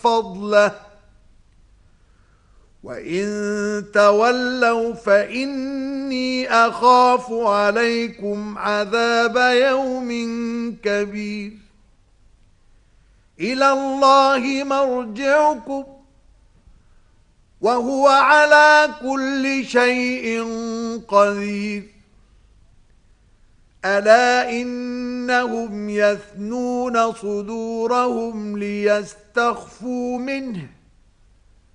فضله وإن تولوا فإني أخاف عليكم عذاب يوم كبير إلى الله مرجعكم وهو على كل شيء قدير ألا إنهم يثنون صدورهم ليستخفوا منه